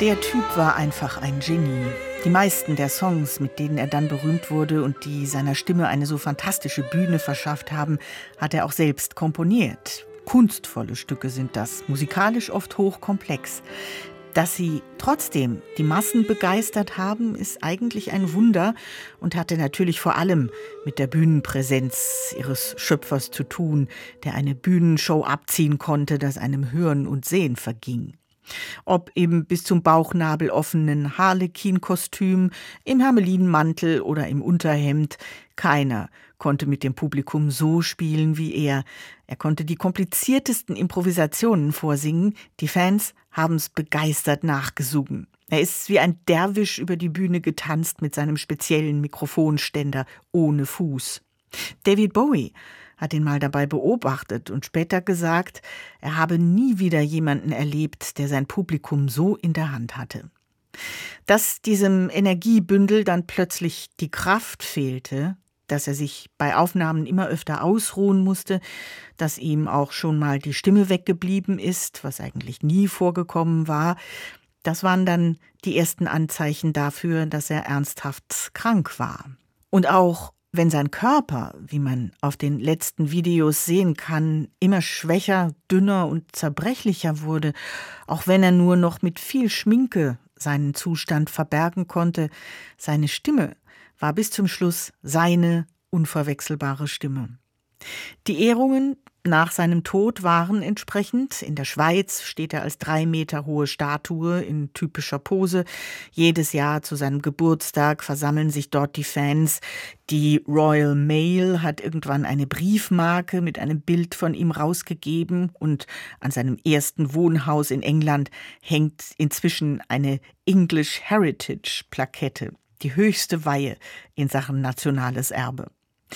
Der Typ war einfach ein Genie. Die meisten der Songs, mit denen er dann berühmt wurde und die seiner Stimme eine so fantastische Bühne verschafft haben, hat er auch selbst komponiert. Kunstvolle Stücke sind das, musikalisch oft hochkomplex. Dass sie trotzdem die Massen begeistert haben, ist eigentlich ein Wunder und hatte natürlich vor allem mit der Bühnenpräsenz ihres Schöpfers zu tun, der eine Bühnenshow abziehen konnte, das einem Hören und Sehen verging. Ob im bis zum Bauchnabel offenen Harlekin-Kostüm, im Hermelinmantel oder im Unterhemd, keiner konnte mit dem Publikum so spielen wie er. Er konnte die kompliziertesten Improvisationen vorsingen, die Fans haben's begeistert nachgesungen. Er ist wie ein Derwisch über die Bühne getanzt mit seinem speziellen Mikrofonständer ohne Fuß. David Bowie hat ihn mal dabei beobachtet und später gesagt, er habe nie wieder jemanden erlebt, der sein Publikum so in der Hand hatte. Dass diesem Energiebündel dann plötzlich die Kraft fehlte, dass er sich bei Aufnahmen immer öfter ausruhen musste, dass ihm auch schon mal die Stimme weggeblieben ist, was eigentlich nie vorgekommen war, das waren dann die ersten Anzeichen dafür, dass er ernsthaft krank war. Und auch wenn sein Körper, wie man auf den letzten Videos sehen kann, immer schwächer, dünner und zerbrechlicher wurde, auch wenn er nur noch mit viel Schminke seinen Zustand verbergen konnte, seine Stimme war bis zum Schluss seine unverwechselbare Stimme. Die Ehrungen nach seinem Tod waren entsprechend. In der Schweiz steht er als 3 Meter hohe Statue in typischer Pose. Jedes Jahr zu seinem Geburtstag versammeln sich dort die Fans. Die Royal Mail hat irgendwann eine Briefmarke mit einem Bild von ihm rausgegeben und an seinem ersten Wohnhaus in England hängt inzwischen eine English Heritage Plakette, die höchste Weihe in Sachen nationales Erbe.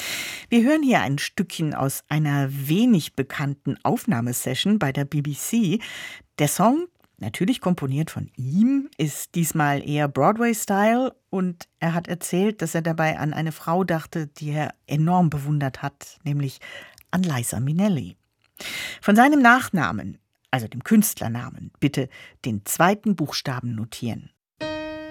Wir hören hier ein Stückchen aus einer wenig bekannten Aufnahmesession bei der BBC. Der Song, natürlich komponiert von ihm, ist diesmal eher Broadway-Style und er hat erzählt, dass er dabei an eine Frau dachte, die er enorm bewundert hat, nämlich an Liza Minnelli. Von seinem Nachnamen, also dem Künstlernamen, bitte den zweiten Buchstaben notieren.